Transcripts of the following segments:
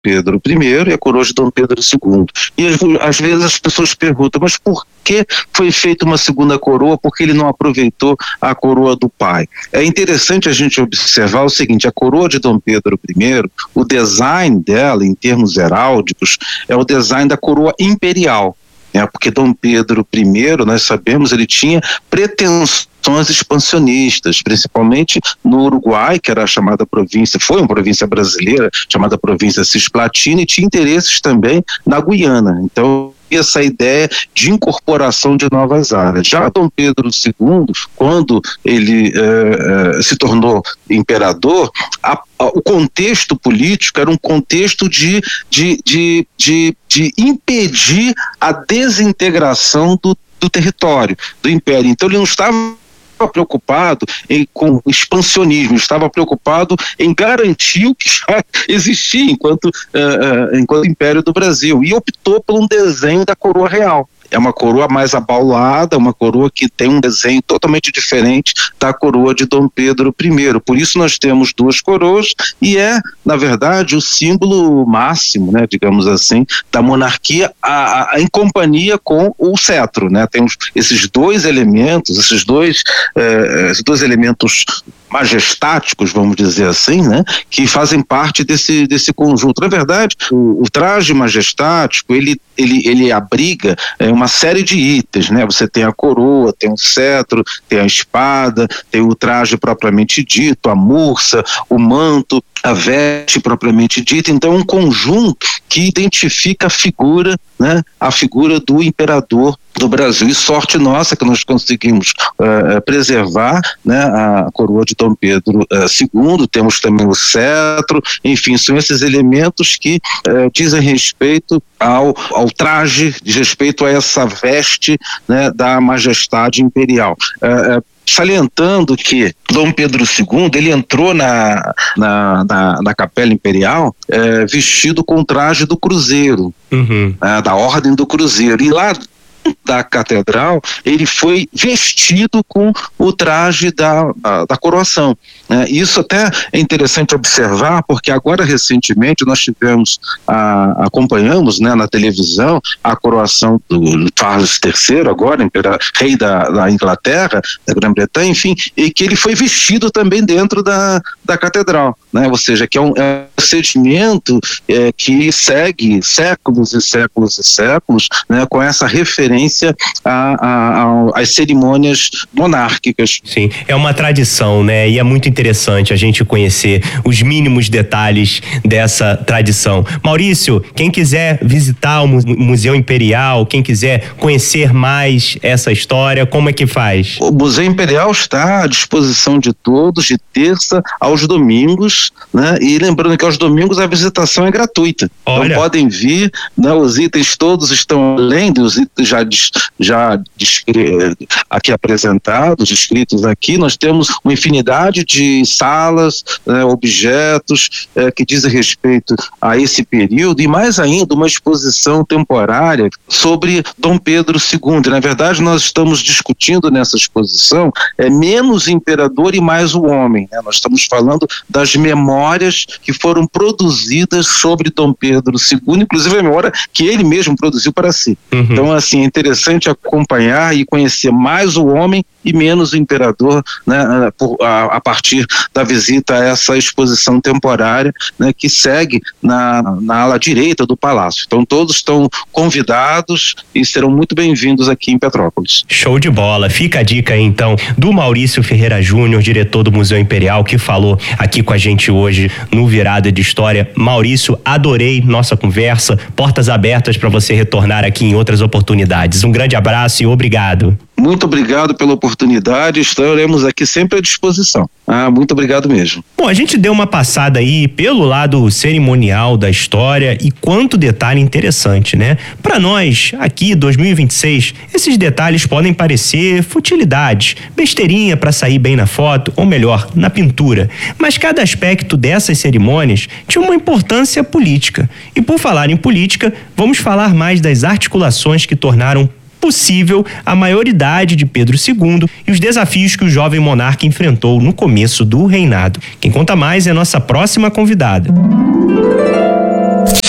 Pedro I e a coroa de Dom Pedro II. E às vezes as pessoas perguntam, mas por que foi feita uma segunda coroa? Por que ele não aproveitou a coroa do pai? É interessante a gente observar o seguinte: a coroa de Dom Pedro I, o design dela, em termos heráldicos, é o design da coroa imperial. Porque Dom Pedro I, nós sabemos, ele tinha pretensões expansionistas, principalmente no Uruguai, que era a chamada província, foi uma província brasileira, chamada província Cisplatina, e tinha interesses também na Guiana. Então, essa ideia de incorporação de novas áreas. Já Dom Pedro II, quando ele se tornou imperador, o contexto político era um contexto de impedir a desintegração do território, do império. Então ele não estava preocupado com expansionismo, estava preocupado em garantir o que já existia enquanto Império do Brasil, e optou por um desenho da coroa real. É uma coroa mais abaulada, uma coroa que tem um desenho totalmente diferente da coroa de Dom Pedro I. Por isso nós temos duas coroas e na verdade, o símbolo máximo, digamos assim, da monarquia em companhia com o cetro. Temos esses dois elementos, esses dois elementos majestáticos, vamos dizer assim, que fazem parte desse conjunto. Na verdade, o traje majestático, ele abriga uma série de itens, Você tem a coroa, tem o cetro, tem a espada, tem o traje propriamente dito, a mursa, o manto, a veste propriamente dita. Então é um conjunto que identifica a figura do imperador do Brasil. E sorte nossa que nós conseguimos preservar a coroa de Dom Pedro II, temos também o cetro, enfim, são esses elementos que dizem respeito ao traje, diz respeito a essa veste da majestade imperial. Salientando que Dom Pedro II, ele entrou na Capela Imperial vestido com o traje do Cruzeiro, da Ordem do Cruzeiro, e lá da catedral ele foi vestido com o traje da coroação. Isso até é interessante observar, porque agora recentemente nós acompanhamos na televisão a coroação do Charles III, agora rei da Inglaterra, da Grã-Bretanha, enfim, e que ele foi vestido também dentro da catedral, ou seja, que é um procedimento que segue séculos e séculos e séculos, com essa referência às cerimônias monárquicas. Sim, é uma tradição, e é muito interessante a gente conhecer os mínimos detalhes dessa tradição. Maurício, quem quiser visitar o Museu Imperial, quem quiser conhecer mais essa história, como é que faz? O Museu Imperial está à disposição de todos, de terça aos domingos, e lembrando que aos domingos a visitação é gratuita. Olha. Então podem vir, os itens todos estão além dos itens já aqui apresentados, descritos aqui. Nós temos uma infinidade de salas, objetos que dizem respeito a esse período, e mais ainda uma exposição temporária sobre Dom Pedro II. Na verdade, nós estamos discutindo nessa exposição menos imperador e mais o homem. Nós estamos falando das memórias que foram produzidas sobre Dom Pedro II, inclusive a memória que ele mesmo produziu para si. Então, assim, é interessante acompanhar e conhecer mais o homem e menos o imperador, a partir da visita a essa exposição temporária, que segue na ala direita do palácio. Então todos estão convidados e serão muito bem-vindos aqui em Petrópolis. Show de bola. Fica a dica aí, então, do Maurício Ferreira Júnior, diretor do Museu Imperial, que falou aqui com a gente hoje no Virada de História. Maurício, adorei nossa conversa, portas abertas para você retornar aqui em outras oportunidades. Um grande abraço e obrigado. Muito obrigado pela oportunidade, estaremos aqui sempre à disposição. Muito obrigado mesmo. Bom, a gente deu uma passada aí pelo lado cerimonial da história e quanto detalhe interessante, Para nós, aqui, 2026, esses detalhes podem parecer futilidades, besteirinha para sair bem na foto, ou melhor, na pintura. Mas cada aspecto dessas cerimônias tinha uma importância política. E por falar em política, vamos falar mais das articulações que tornaram possível a maioridade de Pedro II e os desafios que o jovem monarca enfrentou no começo do reinado. Quem conta mais é nossa próxima convidada.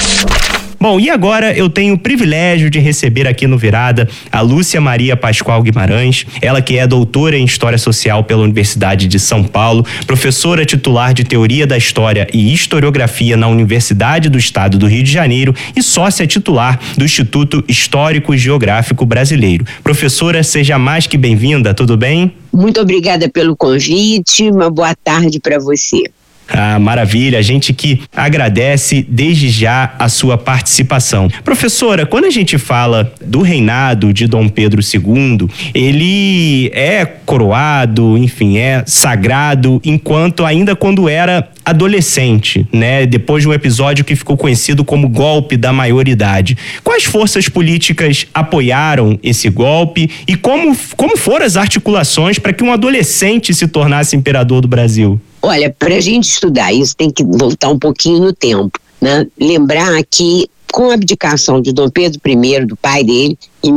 Bom, e agora eu tenho o privilégio de receber aqui no Virada a Lúcia Maria Pascoal Guimarães, ela que é doutora em História Social pela Universidade de São Paulo, professora titular de Teoria da História e Historiografia na Universidade do Estado do Rio de Janeiro e sócia titular do Instituto Histórico e Geográfico Brasileiro. Professora, seja mais que bem-vinda, tudo bem? Muito obrigada pelo convite, uma boa tarde para você. Ah, maravilha, a gente que agradece desde já a sua participação. Professora, quando a gente fala do reinado de Dom Pedro II, ele é coroado, enfim, é sagrado ainda quando era adolescente, né? Depois de um episódio que ficou conhecido como golpe da maioridade. Quais forças políticas apoiaram esse golpe e como foram as articulações para que um adolescente se tornasse imperador do Brasil? Olha, para a gente estudar isso tem que voltar um pouquinho no tempo, né? Lembrar que com a abdicação de Dom Pedro I, do pai dele, em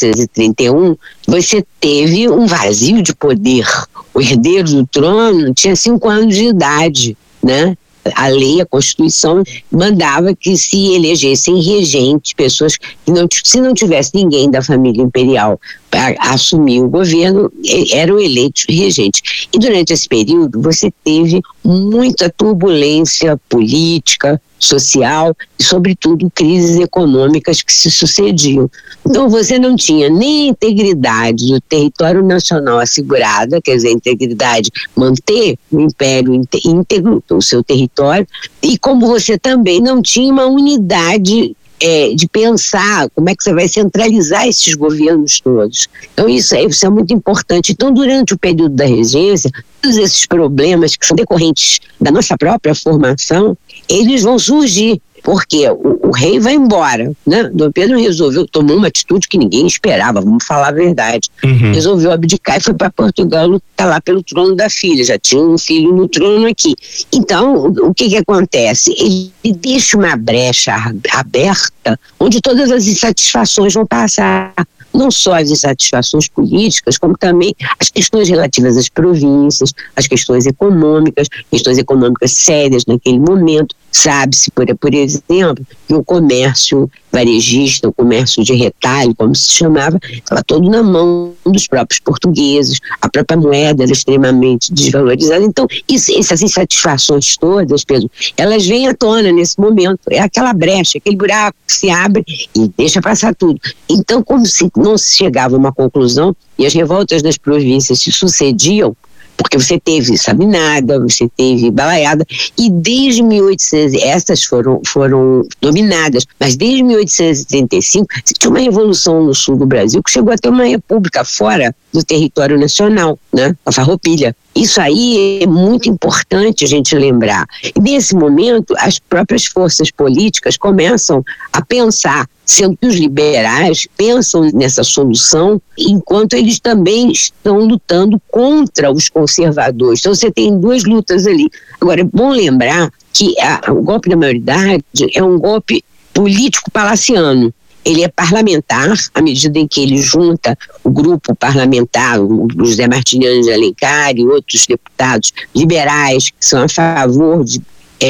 1831, você teve um vazio de poder. O herdeiro do trono tinha 5 anos de idade, né? A lei, a Constituição, mandava que se elegessem regentes, pessoas que se não tivesse ninguém da família imperial para assumir o governo, eram eleitos regentes. E durante esse período você teve muita turbulência política, social e, sobretudo, crises econômicas que se sucediam. Então você não tinha nem a integridade do território nacional assegurada, quer dizer, a integridade, manter o império íntegro, o seu território, e como você também não tinha uma unidade de pensar como é que você vai centralizar esses governos todos. Então isso é muito importante. Então, durante o período da regência, todos esses problemas que são decorrentes da nossa própria formação, eles vão surgir, porque o rei vai embora, né? Dom Pedro tomou uma atitude que ninguém esperava, vamos falar a verdade. Resolveu abdicar e foi para Portugal lutar lá pelo trono da filha, já tinha um filho no trono aqui. Então, o que acontece? Ele deixa uma brecha aberta, onde todas as insatisfações vão passar. Não só as insatisfações políticas, como também as questões relativas às províncias, as questões econômicas sérias naquele momento. Sabe-se, por exemplo, que o comércio varejista, o comércio de retalho, como se chamava, estava todo na mão dos próprios portugueses, a própria moeda era extremamente desvalorizada. Então, essas insatisfações todas, Pedro, elas vêm à tona nesse momento. É aquela brecha, aquele buraco que se abre e deixa passar tudo. Então, como se não se chegava a uma conclusão e as revoltas das províncias se sucediam, porque você teve Sabinada, você teve Balaiada, e desde 1800, essas foram dominadas, mas desde 1835, você tinha uma revolução no sul do Brasil que chegou a ter uma república fora do território nacional, né? A Farroupilha. Isso aí é muito importante a gente lembrar. E nesse momento, as próprias forças políticas começam a pensar, sendo que os liberais pensam nessa solução, enquanto eles também estão lutando contra os conservadores. Então você tem 2 lutas ali. Agora, é bom lembrar que o golpe da maioridade é um golpe político palaciano. Ele é parlamentar, à medida em que ele junta o grupo parlamentar, o José Martiniano de Alencar e outros deputados liberais que são a favor de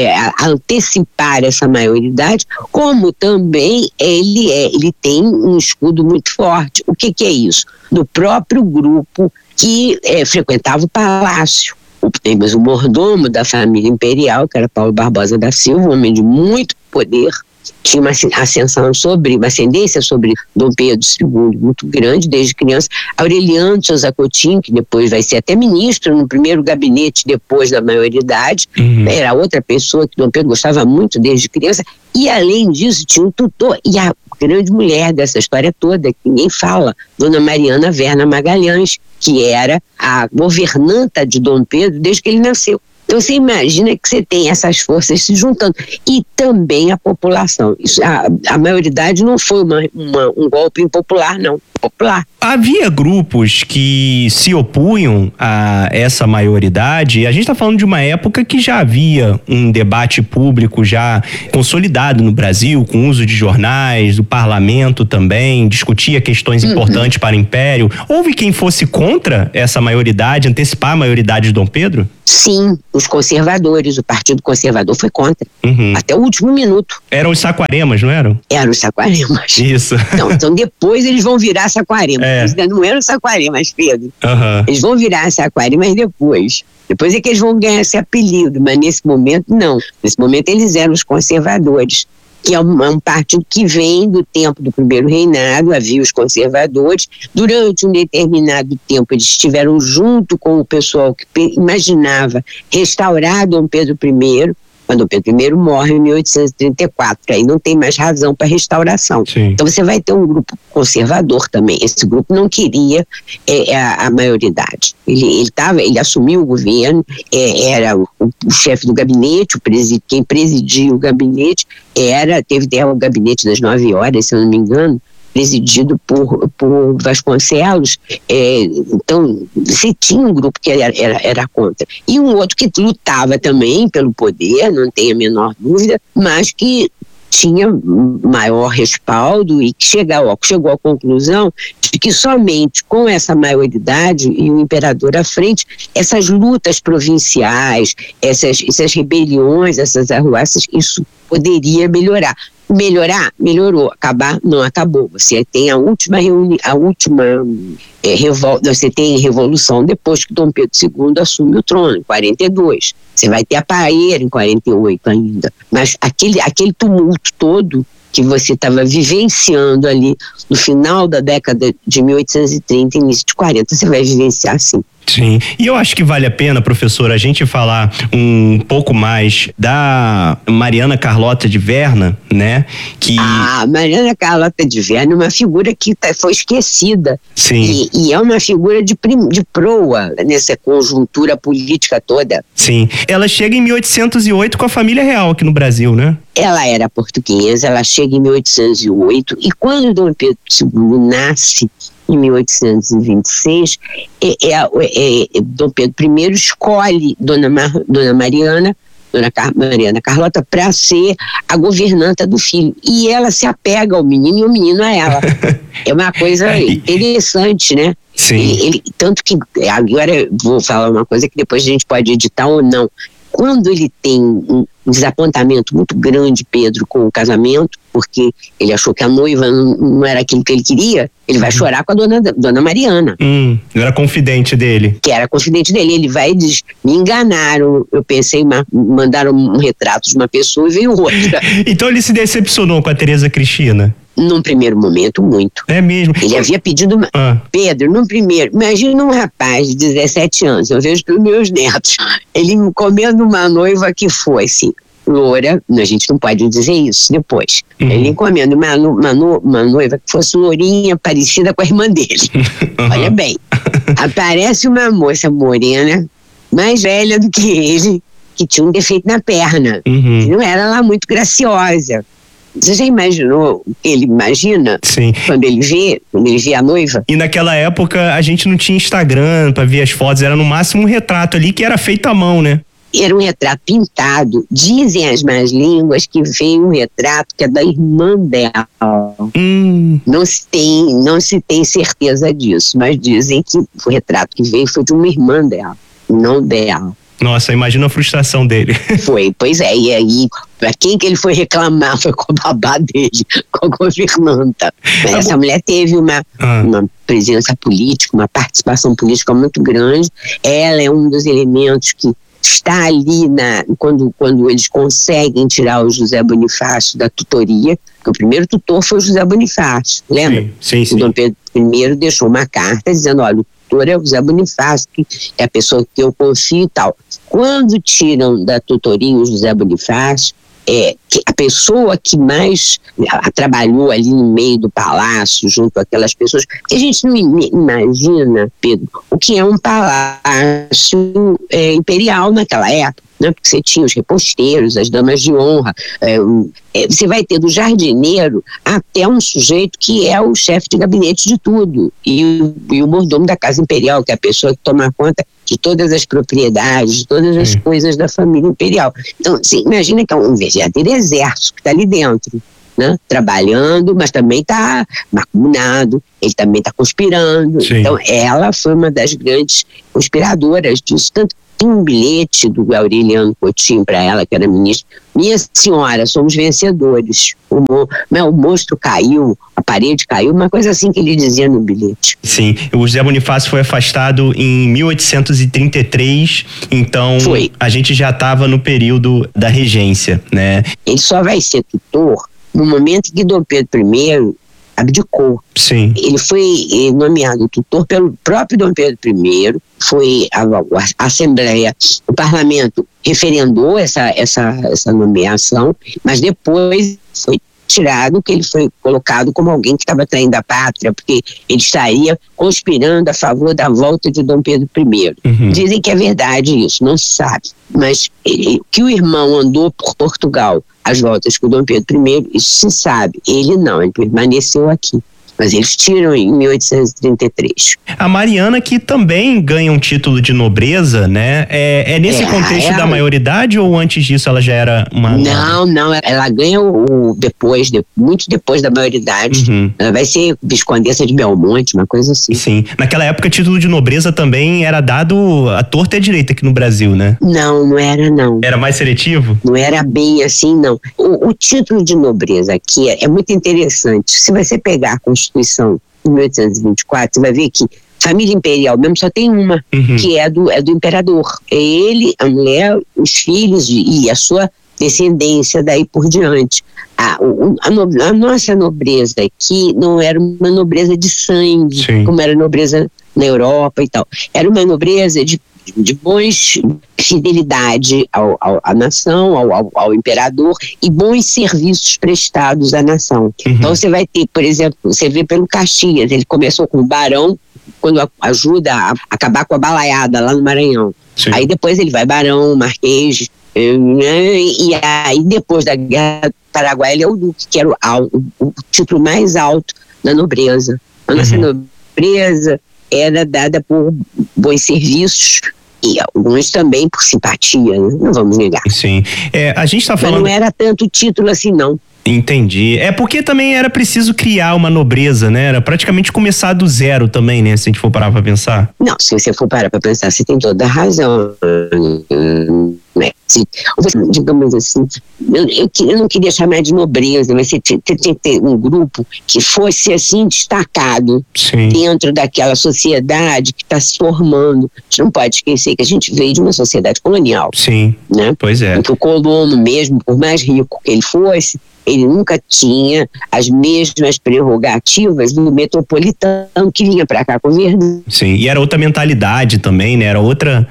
antecipar essa maioridade, como também ele tem um escudo muito forte. O que é isso? Do próprio grupo que frequentava o palácio. Temos o mordomo da família imperial, que era Paulo Barbosa da Silva, um homem de muito poder, tinha uma ascendência sobre Dom Pedro II muito grande desde criança. Aureliano de Souza Coutinho, que depois vai ser até ministro no primeiro gabinete depois da maioridade, era outra pessoa que Dom Pedro gostava muito desde criança, e além disso tinha um tutor, e a grande mulher dessa história toda, que ninguém fala, Dona Mariana Verna Magalhães, que era a governanta de Dom Pedro desde que ele nasceu. Então você imagina que você tem essas forças se juntando e também a população. A maioridade não foi um golpe impopular, não. popular. Havia grupos que se opunham a essa maioridade. A gente está falando de uma época que já havia um debate público já consolidado no Brasil, com uso de jornais, do parlamento também, discutia questões importantes para o Império. Houve quem fosse contra essa maioridade, antecipar a maioridade de Dom Pedro? Sim, os conservadores, o Partido Conservador foi contra. Até o último minuto. Eram os saquaremas, não eram? Eram os saquaremas. Isso. Não, então depois eles vão virar saquaremas. Eles ainda não eram saquaremas, Pedro. Eles vão virar saquaremas depois. Depois é que eles vão ganhar esse apelido, mas nesse momento não. Nesse momento eles eram os conservadores, que é um partido que vem do tempo do primeiro reinado. Havia os conservadores. Durante um determinado tempo eles estiveram junto com o pessoal que imaginava restaurar Dom Pedro I, quando Dom Pedro I morre em 1834, aí não tem mais razão para restauração. Sim. Então você vai ter um grupo conservador também. Esse grupo não queria a maioridade. Ele assumiu o governo, era o chefe do gabinete, quem presidia o gabinete teve o gabinete das 9 horas, se eu não me engano, presidido por Vasconcelos. Então você tinha um grupo que era contra, e um outro que lutava também pelo poder, não tem a menor dúvida, mas que tinha maior respaldo e que chegou à conclusão de que somente com essa maioridade e o imperador à frente, essas lutas provinciais, essas rebeliões, essas arruaças, isso poderia melhorar. Melhorou. Acabar, não acabou. Você tem a última revolta, você tem revolução depois que Dom Pedro II assume o trono, em 42. Você vai ter a Paeira em 48 ainda. Mas aquele tumulto todo que você estava vivenciando ali no final da década de 1830, início de 40, você vai vivenciar sim. Sim, e eu acho que vale a pena, professor, a gente falar um pouco mais da Mariana Carlota de Verna, né? Mariana Carlota de Verna é uma figura que foi esquecida. Sim. E é uma figura de proa nessa conjuntura política toda. Sim, ela chega em 1808 com a família real aqui no Brasil, né? Ela era portuguesa, ela chega em 1808, e quando Dom Pedro II nasce, em 1826, Dom Pedro I escolhe Dona Mariana Carlota para ser a governanta do filho, e ela se apega ao menino e o menino a ela. É uma coisa interessante, né? Sim. Tanto que, agora eu vou falar uma coisa que depois a gente pode editar ou não. Quando ele tem um desapontamento muito grande, Pedro, com o casamento, porque ele achou que a noiva não era aquilo que ele queria, ele vai chorar com a dona Mariana. Era confidente dele. Que era confidente dele. Ele vai e diz: me enganaram, eu pensei, mandaram um retrato de uma pessoa e veio outra. Então ele se decepcionou com a Teresa Cristina? Num primeiro momento, muito. É mesmo? Ele havia pedido... Pedro, imagina um rapaz de 17 anos, eu vejo pelos meus netos, ele encomenda uma noiva que fosse loura, a gente não pode dizer isso depois, ele encomenda uma noiva que fosse lourinha, parecida com a irmã dele. Olha bem, aparece uma moça morena, mais velha do que ele, que tinha um defeito na perna, que não era lá muito graciosa. Você já imaginou o que ele imagina? Sim. Quando ele vê a noiva? E naquela época a gente não tinha Instagram para ver as fotos, era no máximo um retrato ali que era feito à mão, né? Era um retrato pintado. Dizem as más línguas que veio um retrato que é da irmã dela. Não se tem certeza disso, mas dizem que o retrato que veio foi de uma irmã dela, não dela. Nossa, imagina a frustração dele. Foi, pois é, e aí, pra quem que ele foi reclamar? Foi com a babá dele, com a governanta. Essa mulher teve uma presença política, uma participação política muito grande. Ela é um dos elementos que está ali quando eles conseguem tirar o José Bonifácio da tutoria, porque o primeiro tutor foi o José Bonifácio, lembra? Sim. O Dom Pedro I deixou uma carta dizendo: olha, o tutor é o José Bonifácio, que é a pessoa que eu confio e tal. Quando tiram da tutoria o José Bonifácio, que a pessoa que mais trabalhou ali no meio do palácio, junto àquelas pessoas, porque a gente não imagina, Pedro, o que é um palácio imperial naquela época. né? Porque você tinha os reposteiros, as damas de honra, você vai ter do jardineiro até um sujeito que é o chefe de gabinete de tudo, e o mordomo da Casa Imperial, que é a pessoa que toma conta de todas as propriedades, de todas as coisas da família imperial. Então, você imagina que é um verdadeiro exército que está ali dentro, né? Trabalhando, mas também está macumunado, ele também está conspirando. Sim. Então, ela foi uma das grandes conspiradoras disso. Tanto tem um bilhete do Aureliano Coutinho para ela, que era ministra: minha senhora, somos vencedores. O monstro caiu, a parede caiu, uma coisa assim que ele dizia no bilhete. Sim, o José Bonifácio foi afastado em 1833, então Foi. A gente já estava no período da regência, né? Ele só vai ser tutor no momento que Dom Pedro I abdicou. Sim. Ele foi nomeado tutor pelo próprio Dom Pedro I, foi a Assembleia, o Parlamento referendou essa nomeação, mas depois foi tirado, que ele foi colocado como alguém que estava traindo a pátria, porque ele estaria conspirando a favor da volta de Dom Pedro I. Uhum. Dizem que é verdade isso, não se sabe. Mas que o irmão andou por Portugal às voltas com o Dom Pedro I, isso se sabe. Ele não, ele permaneceu aqui. Mas eles tiram em 1833. A Mariana, que também ganha um título de nobreza, né? É nesse contexto da maioridade, ou antes disso ela já era uma... Não, ela ganha muito depois da maioridade. Uhum. Ela vai ser viscondessa de Belmonte, uma coisa assim. Sim. Naquela época, título de nobreza também era dado à torta e à direita aqui no Brasil, né? Não era não. Era mais seletivo? Não era bem assim, não. O título de nobreza aqui é muito interessante. Se você pegar a Constituição de 1824, você vai ver que família imperial mesmo só tem uma, que é do imperador. É ele, a mulher, os filhos e a sua descendência daí por diante. A nossa nobreza aqui não era uma nobreza de sangue, Sim. como era a nobreza na Europa e tal. Era uma nobreza de bons fidelidade à nação, ao imperador, e bons serviços prestados à nação. Uhum. Então você vai ter, por exemplo, você vê pelo Caxias, ele começou com o barão, quando ajuda a acabar com a balaiada lá no Maranhão. Sim. Aí depois ele vai barão, marquês, e aí depois da Guerra do Paraguai ele é o duque, que era o título mais alto da nobreza. A nossa nobreza era dada por bons serviços e alguns também por simpatia, né? Não vamos negar. Sim. A gente está falando... Mas não era tanto título assim, não. Entendi. Porque também era preciso criar uma nobreza, né? Era praticamente começar do zero também, né? Se a gente for parar pra pensar. Não, se você for parar pra pensar, você tem toda a razão. Né? Digamos assim, eu não queria chamar de nobreza, mas você tinha que ter um grupo que fosse assim destacado. Sim. Dentro daquela sociedade que está se formando. A gente não pode esquecer que a gente veio de uma sociedade colonial. Sim, né? Pois é. Em que o colono mesmo, por mais rico que ele fosse, ele nunca tinha as mesmas prerrogativas do metropolitano que vinha para cá governar. Sim, e era outra mentalidade também, né? Era outra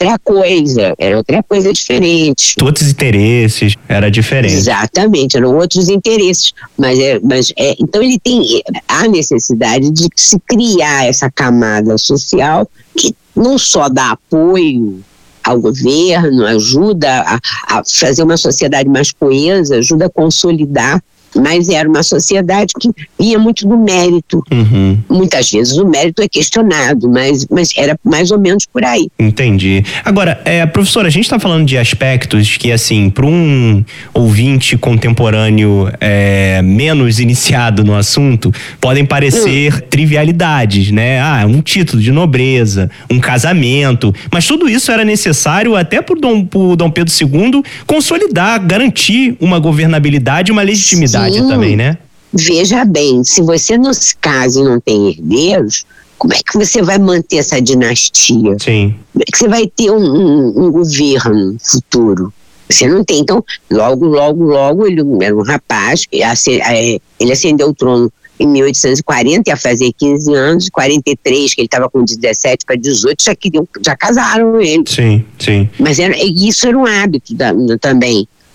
coisa diferente. Outros interesses, era diferente. Exatamente, eram outros interesses. Então ele tem a necessidade de se criar essa camada social que não só dá apoio ao governo, ajuda a fazer uma sociedade mais coesa, ajuda a consolidar, mas era uma sociedade que vinha muito do mérito. Uhum. Muitas vezes o mérito é questionado, mas era mais ou menos por aí. Entendi. Agora, professora, a gente está falando de aspectos que, assim, para um ouvinte contemporâneo menos iniciado no assunto, podem parecer trivialidades, né? Um título de nobreza, um casamento, mas tudo isso era necessário até por Dom Pedro II consolidar, garantir uma governabilidade, uma legitimidade. Sim. Também, né? Veja bem, se você não se casa e não tem herdeiros, como é que você vai manter essa dinastia? Sim. Como é que você vai ter um governo futuro? Você não tem. Então, logo, ele era um rapaz, ele ascendeu o trono em 1840, ia fazer 15 anos, 43, que ele estava com 17 para 18, já casaram ele. Sim. Mas isso era um hábito também.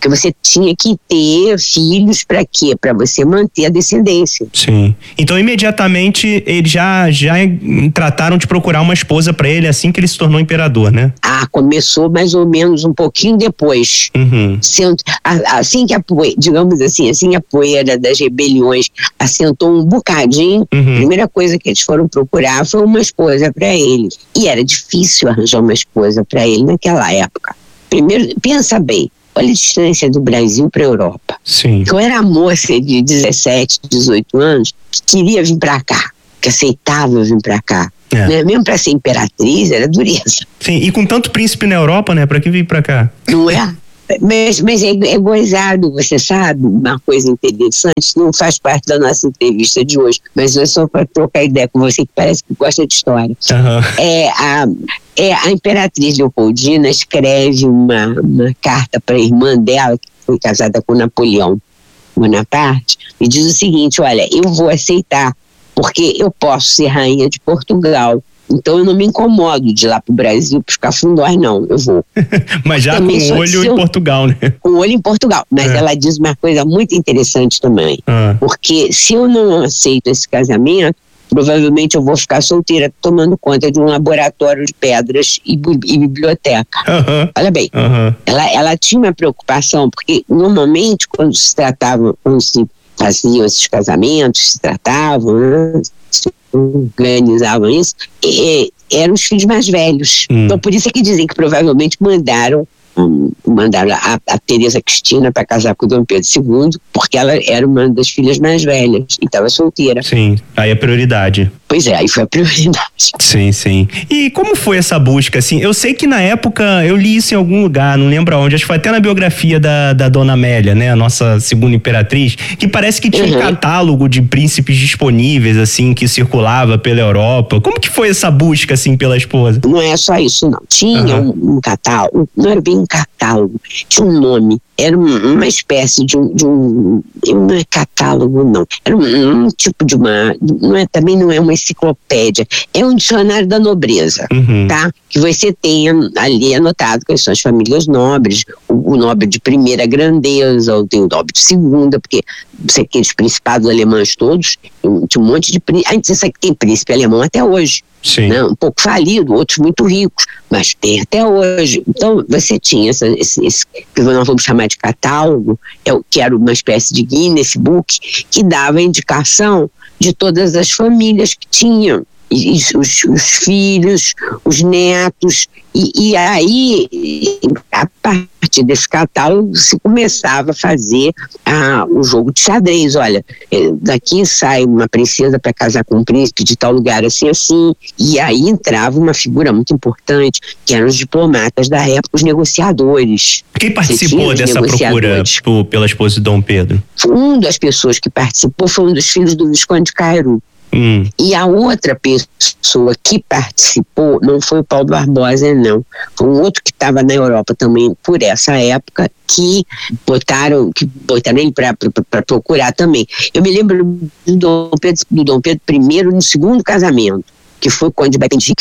Porque você tinha que ter filhos para quê? Para você manter a descendência. Sim. Então, imediatamente, eles já trataram de procurar uma esposa para ele assim que ele se tornou imperador, né? Começou mais ou menos um pouquinho depois. Uhum. Assim que a poeira das rebeliões assentou um bocadinho, a primeira coisa que eles foram procurar foi uma esposa para ele. E era difícil arranjar uma esposa para ele naquela época. Primeiro, pensa bem, olha a distância do Brasil para a Europa. Sim. Eu era moça de 17, 18 anos que queria vir para cá, que aceitava vir para cá. Né? Mesmo para ser imperatriz, era dureza. Sim, e com tanto príncipe na Europa, né? Para que vir para cá? Não é? Mas é gozado, você sabe, uma coisa interessante, não faz parte da nossa entrevista de hoje, mas é só para trocar ideia com você, que parece que gosta de história. A imperatriz Leopoldina escreve uma carta para a irmã dela, que foi casada com Napoleão Bonaparte, e diz o seguinte: olha, eu vou aceitar, porque eu posso ser rainha de Portugal. Então eu não me incomodo de ir lá pro Brasil, pros cafundós, não, eu vou. Mas já também com o olho em Portugal, né? Com o olho em Portugal, mas ela diz uma coisa muito interessante também, porque se eu não aceito esse casamento, provavelmente eu vou ficar solteira tomando conta de um laboratório de pedras e biblioteca. Olha bem, ela tinha uma preocupação, porque normalmente quando se faziam esses casamentos, se tratavam, né? Organizavam isso, eram os filhos mais velhos. Então por isso é que dizem que provavelmente mandaram a Teresa Cristina para casar com o Dom Pedro II, porque ela era uma das filhas mais velhas e estava solteira. Sim, aí a prioridade. Pois é, aí foi a prioridade. Sim, sim. E como foi essa busca, assim? Eu sei que na época eu li isso em algum lugar, não lembro onde, acho que foi até na biografia da Dona Amélia, né? A nossa segunda imperatriz, que parece que tinha um catálogo de príncipes disponíveis, assim, que circulava pela Europa. Como que foi essa busca, assim, pela esposa? Não é só isso, não. Tinha um catálogo, não era bem um catálogo, tinha um nome. Era uma espécie de um não é catálogo, não. Era um tipo de também não é uma enciclopédia, é um dicionário da nobreza, tá? Que você tem ali anotado quais são as famílias nobres, o nobre de primeira grandeza, ou tem o nobre de segunda, porque aqueles principados alemães todos, tinha um monte de príncipe. Você sabe que tem príncipe alemão até hoje. Sim. Né? Um pouco falido, outros muito ricos, mas tem até hoje. Então você tinha esse que nós vamos chamar de catálogo, que era uma espécie de Guinness Book, que dava indicação de todas as famílias que tinham, e os filhos, os netos, e aí a partir desse catálogo se começava a fazer o jogo de xadrez. Olha, daqui sai uma princesa para casar com um príncipe de tal lugar assim, e aí entrava uma figura muito importante, que eram os diplomatas da época, os negociadores. Quem participou dessa procura pela esposa de Dom Pedro? Uma das pessoas que participou foi um dos filhos do Visconde de Cairu. E a outra pessoa que participou não foi o Paulo Barbosa, não. Foi um outro que estava na Europa também por essa época, que botaram ele para procurar também. Eu me lembro do Dom Pedro I no segundo casamento, que foi quando o Bependic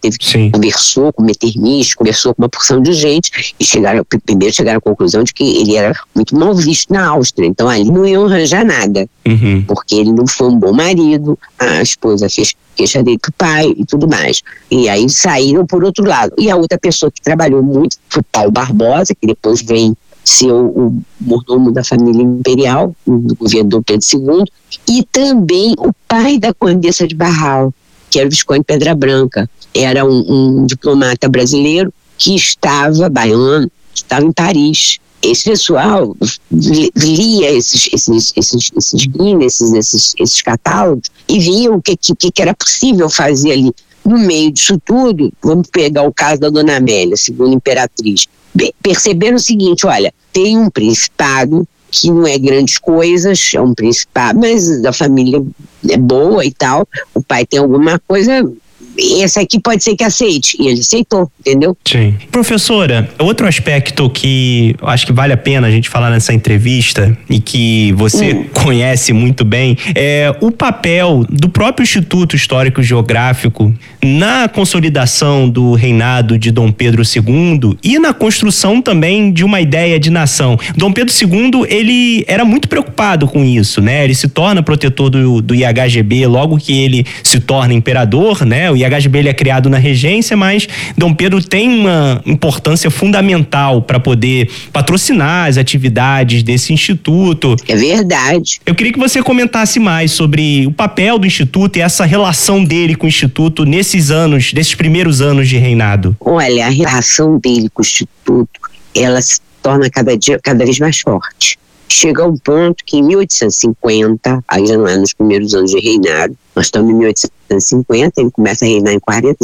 conversou com o Metternich, conversou com uma porção de gente, e primeiro chegaram à conclusão de que ele era muito mal visto na Áustria, então ali não iam arranjar nada, porque ele não foi um bom marido, a esposa fez queixa dele pro pai e tudo mais, e aí saíram por outro lado. E a outra pessoa que trabalhou muito foi Paulo Barbosa, que depois vem ser o mordomo da família imperial, do governo do Pedro II, e também o pai da Condessa de Barral, que era o Visconde Pedra Branca. Era um diplomata brasileiro que baiano, que estava em Paris. Esse pessoal lia esses Guinness, esses catálogos, e via o que era possível fazer ali. No meio disso tudo, vamos pegar o caso da Dona Amélia, segunda imperatriz. Perceberam o seguinte: olha, tem um principado que não é grandes coisas, é um principado, mas a família é boa e tal, o pai tem alguma coisa essa aqui pode ser que aceite. E ele aceitou, entendeu? Sim. Professora, outro aspecto que eu acho que vale a pena a gente falar nessa entrevista e que você conhece muito bem é o papel do próprio Instituto Histórico Geográfico na consolidação do reinado de Dom Pedro II e na construção também de uma ideia de nação. Dom Pedro II, ele era muito preocupado com isso, né? Ele se torna protetor do IHGB logo que ele se torna imperador, né? O IHGB ele é criado na regência, mas Dom Pedro tem uma importância fundamental para poder patrocinar as atividades desse instituto. É verdade. Eu queria que você comentasse mais sobre o papel do instituto e essa relação dele com o instituto nesses primeiros anos de reinado. Olha, a relação dele com o instituto, ela se torna cada vez mais forte. Chega a um ponto que em 1850, aí já não é nos primeiros anos de reinado, nós estamos em 1850, ele começa a reinar em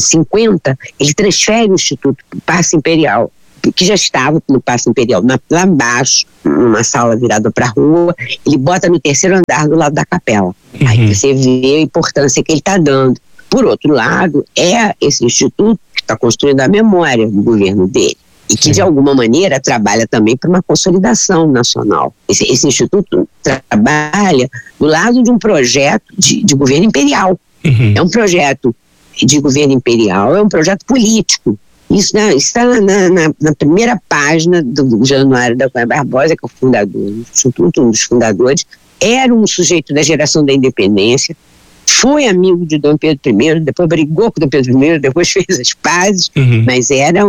50, ele transfere o Instituto para o Paço Imperial, que já estava no Paço Imperial, lá embaixo, numa sala virada para a rua, ele bota no terceiro andar do lado da capela. Aí você vê a importância que ele está dando. Por outro lado, é esse instituto que está construindo a memória do governo dele. E que, de alguma maneira, trabalha também para uma consolidação nacional. Esse instituto trabalha do lado de um projeto de governo imperial. É um projeto de governo imperial, é um projeto político. Isso está na primeira página do Januário da Cunha Barbosa, que é o fundador do instituto, um dos fundadores. Era um sujeito da geração da independência, foi amigo de Dom Pedro I, depois brigou com Dom Pedro I, depois fez as pazes, mas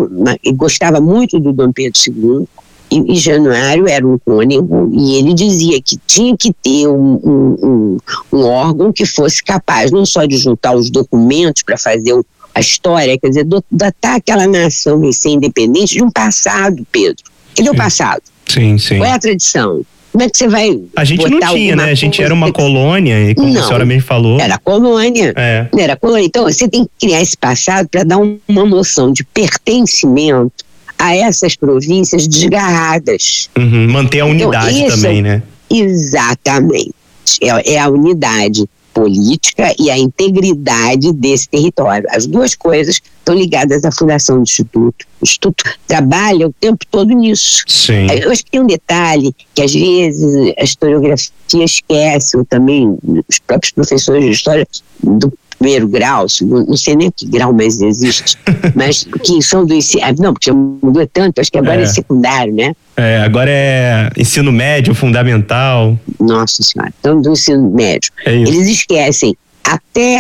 gostava muito do Dom Pedro II, e Januário era um cônego, e ele dizia que tinha que ter um órgão que fosse capaz não só de juntar os documentos para fazer a história, quer dizer, datar aquela nação e ser independente de um passado, Pedro. Cadê o passado? Sim, sim. Qual é a tradição? Como é que você vai A gente não tinha, né? A gente era uma colônia, e como a senhora mesmo falou. Era colônia. Era colônia. Então, você tem que criar esse passado para dar uma noção de pertencimento a essas províncias desgarradas. Manter a unidade também, né? Exatamente. É a unidade política e a integridade desse território. As duas coisas estão ligadas à fundação do Instituto. O Instituto trabalha o tempo todo nisso. Sim. Eu acho que tem um detalhe que às vezes a historiografia esquece, ou também os próprios professores de história do primeiro grau, não sei nem que grau mais existe, mas que são do ensino, não, porque já mudou tanto, acho que agora é secundário, né? Agora é ensino médio, fundamental. Nossa Senhora, então do ensino médio. Eles esquecem até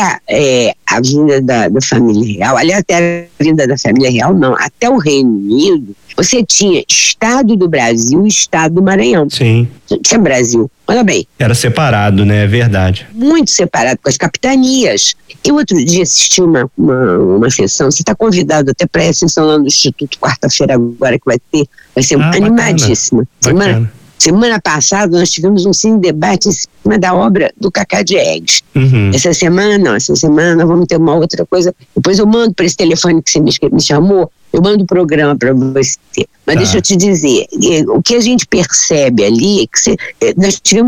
a vinda da família real, aliás, até a vinda da família real, não, até o Reino Unido, você tinha Estado do Brasil e Estado do Maranhão. Sim. Tinha Brasil. Olha bem. Era separado, né? É verdade. Muito separado, com as capitanias. Eu outro dia assisti uma sessão, você está convidado até para a sessão lá no Instituto, quarta-feira agora que vai ser animadíssima. Semana passada nós tivemos um cine debate em cima da obra do Cacá Diegues. Essa semana nós vamos ter uma outra coisa. Depois eu mando para esse telefone que você me chamou, eu mando o programa para você. Mas deixa eu te dizer, o que a gente percebe ali é que nós tivemos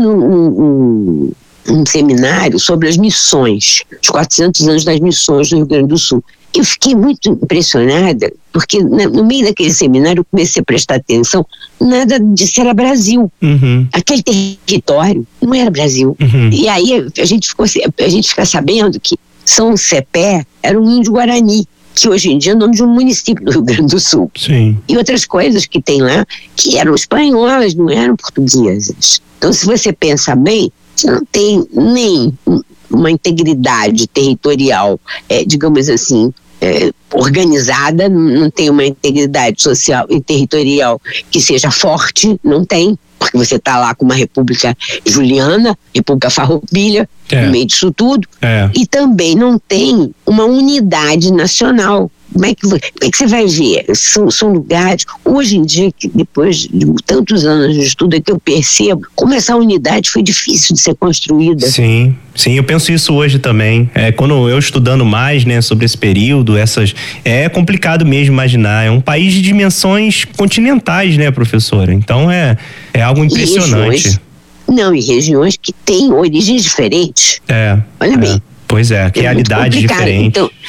um seminário sobre as missões, os 400 anos das missões do Rio Grande do Sul. Eu fiquei muito impressionada, porque no meio daquele seminário eu comecei a prestar atenção, nada disso era Brasil. Aquele território não era Brasil. E aí a gente fica sabendo que São Cepé era um índio guarani, que hoje em dia é o nome de um município do Rio Grande do Sul. Sim. E outras coisas que tem lá, que eram espanholas, não eram portuguesas. Então, se você pensa bem, você não tem nem uma integridade territorial, digamos assim, organizada, não tem uma integridade social e territorial que seja forte, não tem, porque você está lá com uma república juliana, república farroupilha, no meio disso tudo, e também não tem uma unidade nacional. Como é que você vai ver? São lugares, hoje em dia, que depois de tantos anos de estudo, é que eu percebo como essa unidade foi difícil de ser construída. Sim, eu penso isso hoje também. Quando eu estudando mais, né, sobre esse período, é complicado mesmo imaginar. É um país de dimensões continentais, né, professora? Então é algo impressionante. E regiões que têm origens diferentes. Olha bem. Pois é, realidade diferente. Então, sim.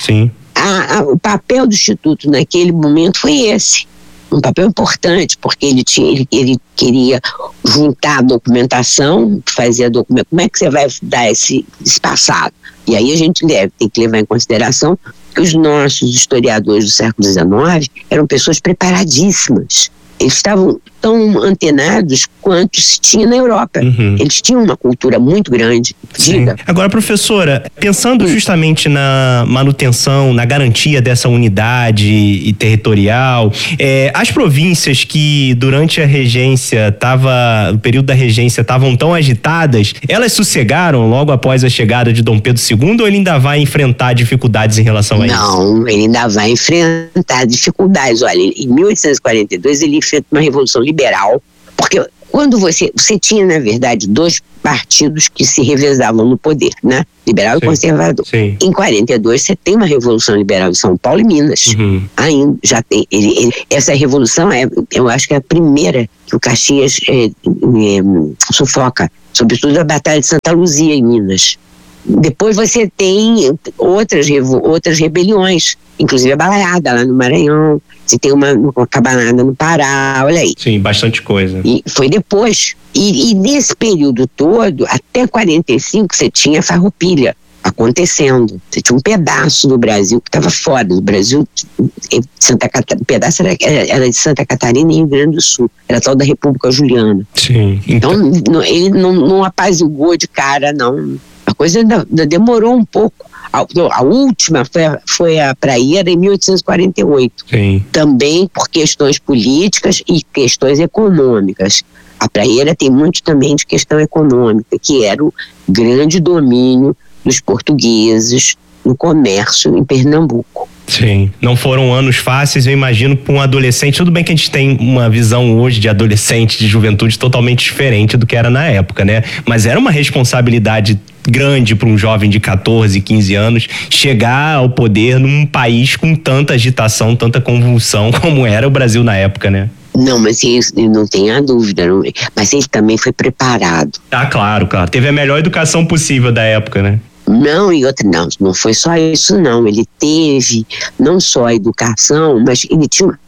o papel do Instituto naquele momento foi esse. Um papel importante, porque ele queria juntar a documentação, fazer a documentação. Como é que você vai dar esse passado? E aí a gente tem que levar em consideração que os nossos historiadores do século XIX eram pessoas preparadíssimas. Eles estavam tão antenados quanto se tinha na Europa. Eles tinham uma cultura muito grande. Diga. Agora, professora, pensando justamente na manutenção, na garantia dessa unidade e territorial, as províncias que durante a regência o período da regência estavam tão agitadas, elas sossegaram logo após a chegada de Dom Pedro II, ou ele ainda vai enfrentar dificuldades em relação a isso? Não, ele ainda vai enfrentar dificuldades. Olha, em 1842 ele enfrenta uma revolução liberal, porque quando você tinha, na verdade, dois partidos que se revezavam no poder, né? Liberal e conservador. Sim. Em 42 você tem uma revolução liberal em São Paulo e Minas. Ainda já tem. Essa revolução eu acho que é a primeira que o Caxias sufoca, sobretudo a Batalha de Santa Luzia em Minas. Depois você tem outras rebeliões, inclusive a Balaiada lá no Maranhão, você tem uma cabanada no Pará, olha aí. Sim, bastante coisa. E foi depois. E nesse período todo, até 45, você tinha Farroupilha acontecendo. Você tinha um pedaço do Brasil que estava fora do Brasil. Um pedaço era de Santa Catarina e Rio Grande do Sul. Era tal da República Juliana. Sim. Então ele não apaziguou de cara, não. A coisa ainda demorou um pouco. A última foi a Praieira em 1848. Sim. Também por questões políticas e questões econômicas. A Praieira tem muito também de questão econômica, que era o grande domínio dos portugueses no comércio em Pernambuco. Sim, não foram anos fáceis, eu imagino, para um adolescente. Tudo bem que a gente tem uma visão hoje de adolescente, de juventude totalmente diferente do que era na época, né? Mas era uma responsabilidade grande para um jovem de 14, 15 anos chegar ao poder num país com tanta agitação, tanta convulsão como era o Brasil na época, né? Não, mas isso não tenha dúvida, mas ele também foi preparado. Ah, claro. Teve a melhor educação possível da época, né? Não, não foi só isso, não. Ele teve não só a educação, mas ele tinha,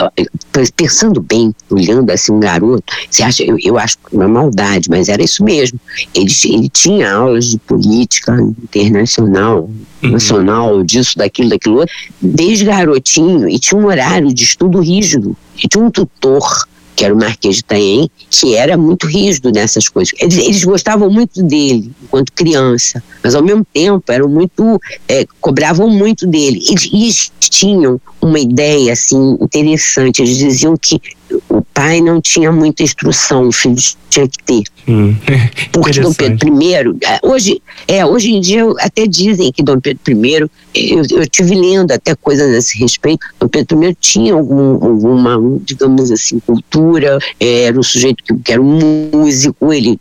pensando bem, olhando assim um garoto, você acha, eu acho uma maldade, mas era isso mesmo. Ele tinha aulas de política internacional, nacional, disso, daquilo outro, desde garotinho, e tinha um horário de estudo rígido, e tinha um tutor, que era o Marquês de Itaém, que era muito rígido nessas coisas. Eles gostavam muito dele, enquanto criança, mas ao mesmo tempo eram muito, cobravam muito dele. Eles tinham uma ideia assim, interessante, eles diziam que o pai não tinha muita instrução, o filho tinha que ter. Porque Dom Pedro I, hoje em dia até dizem que Dom Pedro I, eu estive lendo até coisas a esse respeito, Dom Pedro I tinha alguma, digamos assim, cultura, era um sujeito que era um músico, ele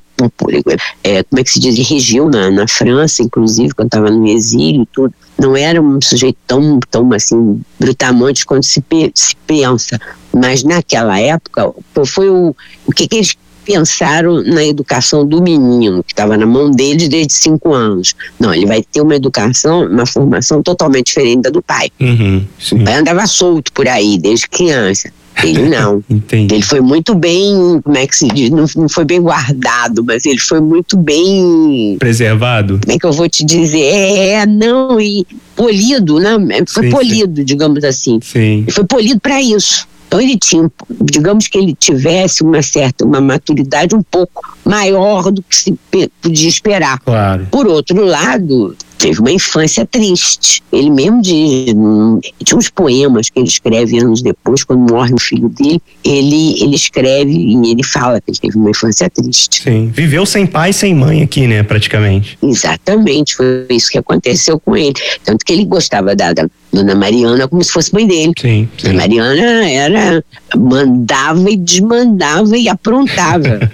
como é que se diz, ele regiu na França, inclusive, quando estava no exílio e tudo. Não era um sujeito tão assim, brutamonte quanto se pensa. Mas naquela época, foi o que eles pensaram na educação do menino, que estava na mão deles desde 5 anos. Não, ele vai ter uma educação, uma formação totalmente diferente da do pai. Sim. O pai andava solto por aí, desde criança. Ele não. Entendi. Ele foi muito bem, como é que se diz? Não foi bem guardado, mas ele foi muito bem... Preservado? Como é que eu vou te dizer? Não, e polido, né? Foi polido, digamos assim. Sim. Ele foi polido para isso. Então ele tinha, digamos que ele tivesse uma maturidade um pouco maior do que se podia esperar. Claro. Por outro lado, teve uma infância triste. Ele mesmo diz, tinha uns poemas que ele escreve anos depois, quando morre o filho dele, ele escreve e ele fala que ele teve uma infância triste. Sim, viveu sem pai e sem mãe aqui, né, praticamente. Exatamente, foi isso que aconteceu com ele. Tanto que ele gostava da Dona Mariana como se fosse mãe dele. Sim. Dona Mariana mandava e desmandava e aprontava.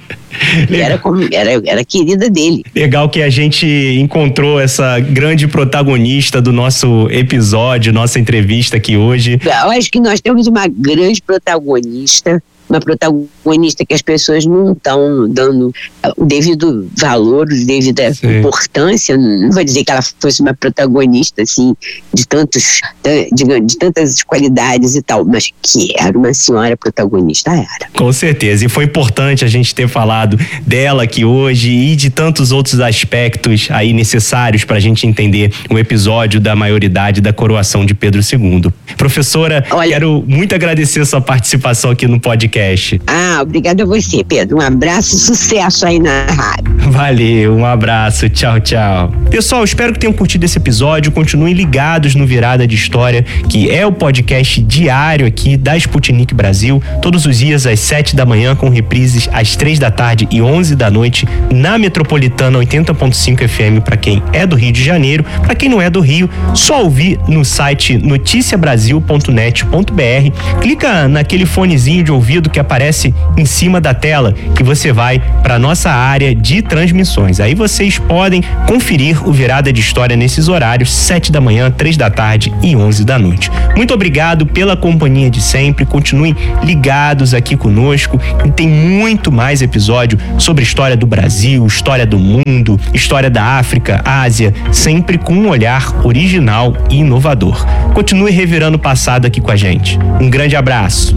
Era querida dele. Legal que a gente encontrou essa grande protagonista do nosso episódio, nossa entrevista aqui hoje. Eu acho que nós temos uma grande protagonista, uma protagonista que as pessoas não estão dando o devido valor, a devida importância. Não vou dizer que ela fosse uma protagonista assim de tantas qualidades e tal, mas que era uma senhora protagonista, era. Com certeza, e foi importante a gente ter falado dela aqui hoje e de tantos outros aspectos aí necessários para a gente entender o episódio da maioridade da coroação de Pedro II. Professora, quero muito agradecer a sua participação aqui no podcast. Obrigada a você, Pedro. Um abraço, sucesso aí na rádio. Valeu, um abraço, tchau, tchau. Pessoal, espero que tenham curtido esse episódio, continuem ligados no Virada de História, que é o podcast diário aqui da Sputnik Brasil, todos os dias às 7 da manhã, com reprises às 3 da tarde e 11 da noite, na Metropolitana 80.5 FM, para quem é do Rio de Janeiro. Para quem não é do Rio, só ouvir no site noticiabrasil.net.br, clica naquele fonezinho de ouvido que aparece em cima da tela que você vai para nossa área de transmissões. Aí vocês podem conferir o Virada de História nesses horários, 7 da manhã, 3 da tarde e 11 da noite. Muito obrigado pela companhia de sempre, continuem ligados aqui conosco, e tem muito mais episódio sobre história do Brasil, história do mundo, história da África, Ásia, sempre com um olhar original e inovador. Continue revirando o passado aqui com a gente. Um grande abraço.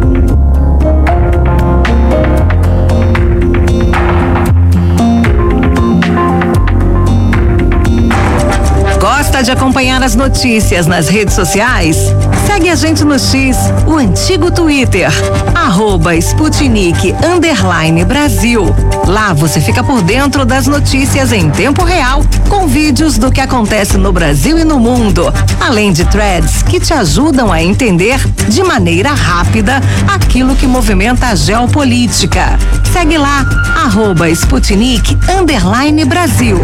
Gosta de acompanhar as notícias nas redes sociais? Segue a gente no X, o antigo Twitter, @Sputnik_Brasil. Lá você fica por dentro das notícias em tempo real, com vídeos do que acontece no Brasil e no mundo, além de threads que te ajudam a entender de maneira rápida aquilo que movimenta a geopolítica. Segue lá, @Sputnik_Brasil.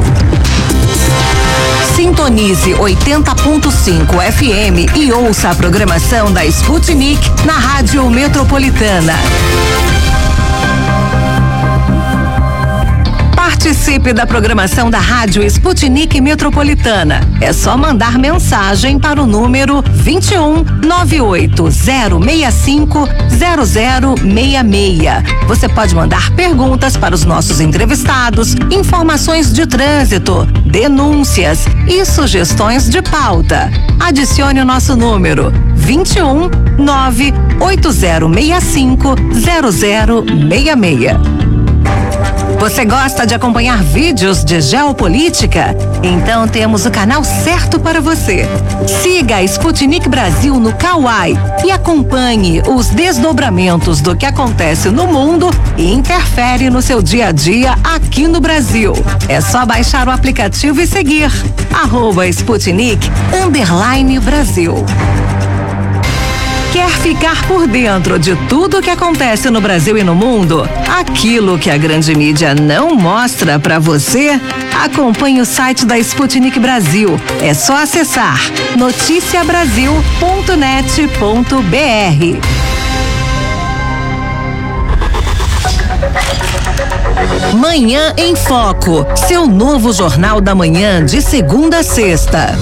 Sintonize 80.5 FM e ouça a programação da Sputnik na Rádio Metropolitana. Participe da programação da Rádio Sputnik Metropolitana. É só mandar mensagem para o número 21 98065 0066. Você pode mandar perguntas para os nossos entrevistados, informações de trânsito, denúncias e sugestões de pauta. Adicione o nosso número 21 98065 0066. Você gosta de acompanhar vídeos de geopolítica? Então temos o canal certo para você. Siga a Sputnik Brasil no Kawai e acompanhe os desdobramentos do que acontece no mundo e interfere no seu dia a dia aqui no Brasil. É só baixar o aplicativo e seguir @Sputnik_Brasil. Quer ficar por dentro de tudo o que acontece no Brasil e no mundo? Aquilo que a grande mídia não mostra para você? Acompanhe o site da Sputnik Brasil. É só acessar noticiabrasil.net.br. Manhã em Foco, seu novo jornal da manhã de segunda a sexta.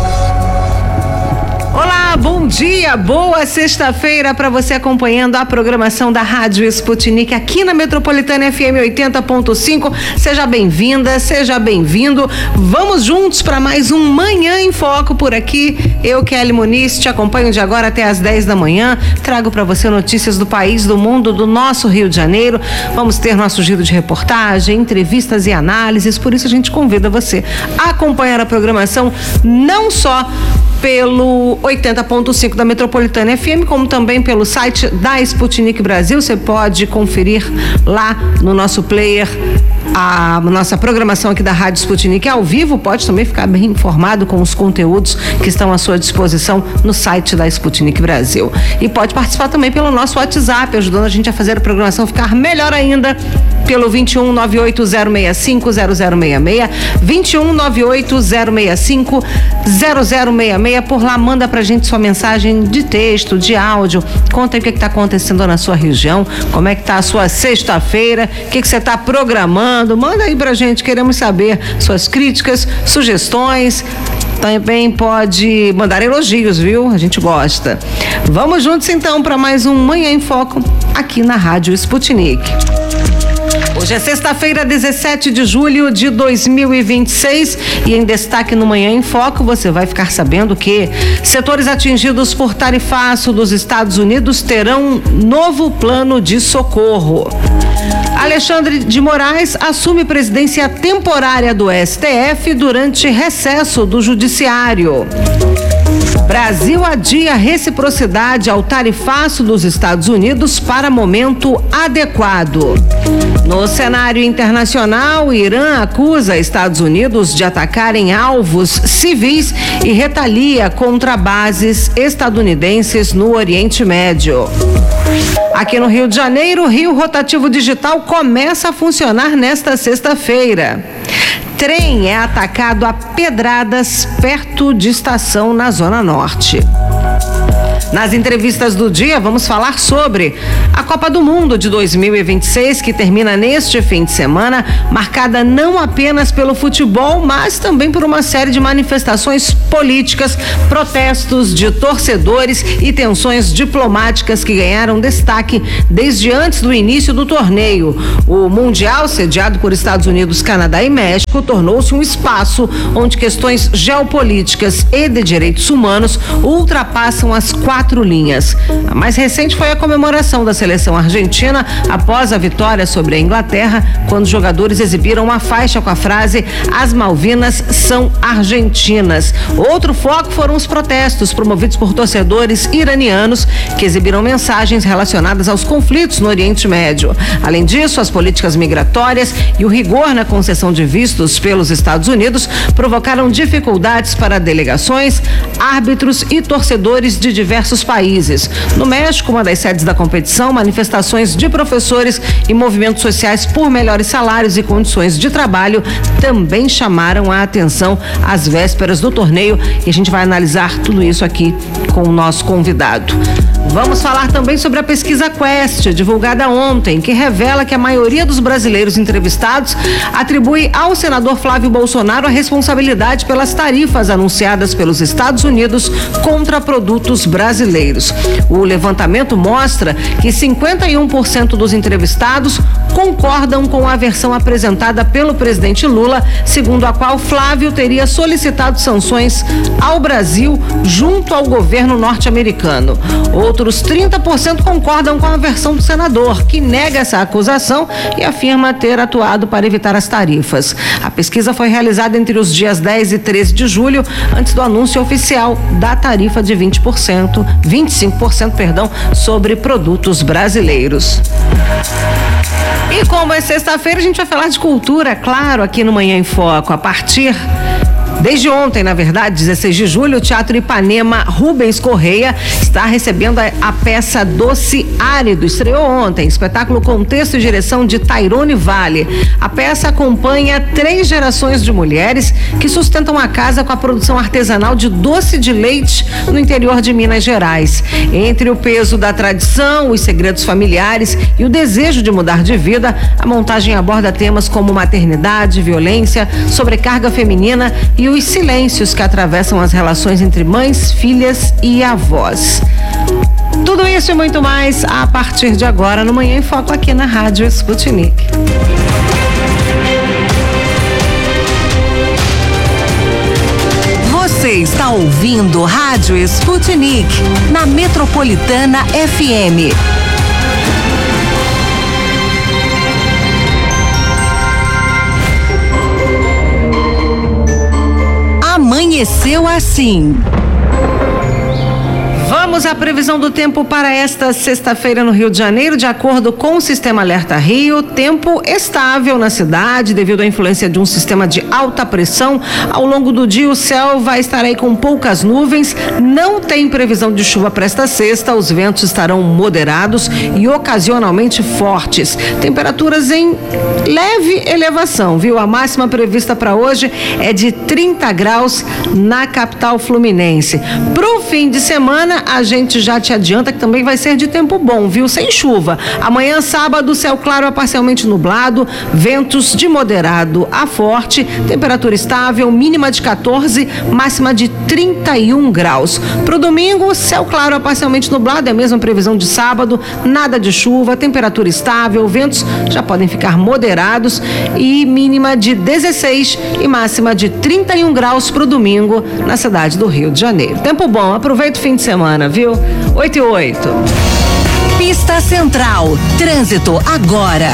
Olá, bom dia, boa sexta-feira para você acompanhando a programação da Rádio Sputnik aqui na Metropolitana FM 80.5. Seja bem-vinda, seja bem-vindo. Vamos juntos para mais um Manhã em Foco por aqui. Eu, Kelly Muniz, te acompanho de agora até às 10 da manhã. Trago para você notícias do país, do mundo, do nosso Rio de Janeiro. Vamos ter nosso giro de reportagem, entrevistas e análises. Por isso a gente convida você a acompanhar a programação não só pelo 80.5 da Metropolitana FM, como também pelo site da Sputnik Brasil. Você pode conferir lá no nosso player a nossa programação aqui da Rádio Sputnik ao vivo. Pode também ficar bem informado com os conteúdos que estão à sua disposição no site da Sputnik Brasil. E pode participar também pelo nosso WhatsApp, ajudando a gente a fazer a programação ficar melhor ainda, pelo 21 98065 0066, 21 98065 0066. Por lá, manda pra gente sua mensagem de texto, de áudio. Conta aí o que está acontecendo na sua região, como é que tá a sua sexta-feira, o que você está programando. Manda aí pra gente, queremos saber suas críticas, sugestões, Também pode mandar elogios, viu? A gente gosta. Vamos juntos então para mais um Manhã em Foco aqui na Rádio Sputnik. Hoje é sexta-feira, 17 de julho de 2026 e em destaque no Manhã em Foco você vai ficar sabendo que setores atingidos por tarifaço dos Estados Unidos terão novo plano de socorro. Alexandre de Moraes assume presidência temporária do STF durante recesso do Judiciário. Brasil adia reciprocidade ao tarifaço dos Estados Unidos para momento adequado. No cenário internacional, Irã acusa Estados Unidos de atacarem alvos civis e retalia contra bases estadunidenses no Oriente Médio. Aqui no Rio de Janeiro, o Rio Rotativo Digital começa a funcionar nesta sexta-feira. Trem é atacado a pedradas perto de estação na Zona Norte. Nas entrevistas do dia, vamos falar sobre a Copa do Mundo de 2026, que termina neste fim de semana, marcada não apenas pelo futebol, mas também por uma série de manifestações políticas, protestos de torcedores e tensões diplomáticas que ganharam destaque desde antes do início do torneio. O Mundial, sediado por Estados Unidos, Canadá e México, tornou-se um espaço onde questões geopolíticas e de direitos humanos ultrapassam as quatro linhas. A mais recente foi a comemoração da seleção argentina após a vitória sobre a Inglaterra, quando os jogadores exibiram uma faixa com a frase "As Malvinas são argentinas". Outro foco foram os protestos promovidos por torcedores iranianos que exibiram mensagens relacionadas aos conflitos no Oriente Médio. Além disso, as políticas migratórias e o rigor na concessão de vistos pelos Estados Unidos provocaram dificuldades para delegações, árbitros e torcedores de diversos países. No México, uma das sedes da competição, manifestações de professores e movimentos sociais por melhores salários e condições de trabalho também chamaram a atenção às vésperas do torneio e a gente vai analisar tudo isso aqui com o nosso convidado. Vamos falar também sobre a pesquisa Quest, divulgada ontem, que revela que a maioria dos brasileiros entrevistados atribui ao senador Flávio Bolsonaro a responsabilidade pelas tarifas anunciadas pelos Estados Unidos contra produtos brasileiros. O levantamento mostra que 51% dos entrevistados concordam com a versão apresentada pelo presidente Lula, segundo a qual Flávio teria solicitado sanções ao Brasil junto ao governo norte-americano. Outros 30% concordam com a versão do senador, que nega essa acusação e afirma ter atuado para evitar as tarifas. A pesquisa foi realizada entre os dias 10 e 13 de julho, antes do anúncio oficial da tarifa de 25%, sobre produtos brasileiros. E como é sexta-feira, a gente vai falar de cultura, claro, aqui no Manhã em Foco. Desde ontem, na verdade, 16 de julho, o Teatro Ipanema Rubens Correia está recebendo a peça Doce Árido. Estreou ontem, espetáculo com texto e direção de Tairone Vale. A peça acompanha 3 gerações de mulheres que sustentam a casa com a produção artesanal de doce de leite no interior de Minas Gerais. Entre o peso da tradição, os segredos familiares e o desejo de mudar de vida, a montagem aborda temas como maternidade, violência, sobrecarga feminina e os silêncios que atravessam as relações entre mães, filhas e avós. Tudo isso e muito mais a partir de agora no Manhã em Foco aqui na Rádio Sputnik. Você está ouvindo Rádio Sputnik na Metropolitana FM. Amanheceu assim. Vamos à previsão do tempo para esta sexta-feira no Rio de Janeiro. De acordo com o Sistema Alerta Rio, tempo estável na cidade devido à influência de um sistema de alta pressão. Ao longo do dia o céu vai estar aí com poucas nuvens, não tem previsão de chuva para esta sexta, os ventos estarão moderados e ocasionalmente fortes. Temperaturas em leve elevação, viu? A máxima prevista para hoje é de 30 graus na capital fluminense. Para o fim de semana, a gente já te adianta que também vai ser de tempo bom, viu? Sem chuva. Amanhã, sábado, céu claro a parcialmente nublado, ventos de moderado a forte, temperatura estável, mínima de 14, máxima de 31 graus. Pro domingo, céu claro a parcialmente nublado, é a mesma previsão de sábado, nada de chuva, temperatura estável, ventos já podem ficar moderados e mínima de 16 e máxima de 31 graus pro domingo na cidade do Rio de Janeiro. Tempo bom, aproveita o fim de semana, viu? 8:08. Pista Central, trânsito agora.